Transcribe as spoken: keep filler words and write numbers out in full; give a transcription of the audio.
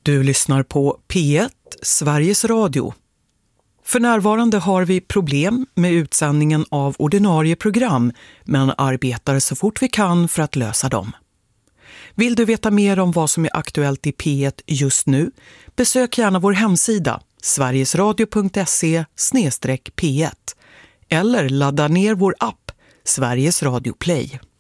Du lyssnar på P ett, Sveriges Radio. För närvarande har vi problem med utsändningen av ordinarie program, men arbetar så fort vi kan för att lösa dem. Vill du veta mer om vad som är aktuellt i P ett just nu? Besök gärna vår hemsida sverigesradio punkt se slash p ett eller ladda ner vår app Sveriges Radio Play.